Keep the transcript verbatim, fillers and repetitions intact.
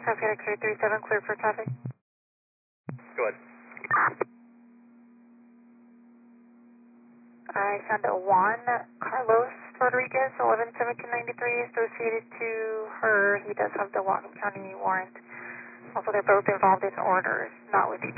Traffic X three three seven, clear for traffic. Go ahead. I found a Juan Carlos Rodriguez, eleven seventeen ninety-three, associated to her. He does have the Whatcom County warrant. Also, they're both involved in orders, not with each